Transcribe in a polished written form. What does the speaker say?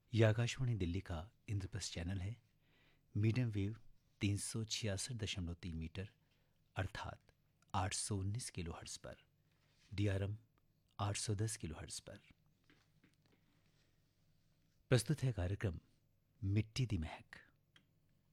यह आकाशवाणी दिल्ली का इंद्रप्रस्थ चैनल है। मीडियम वेव 366.3 मीटर अर्थात 819 किलो हर्ट्ज पर, DRM 810 किलो हर्ट्ज पर प्रस्तुत है कार्यक्रम मिट्टी दी महक।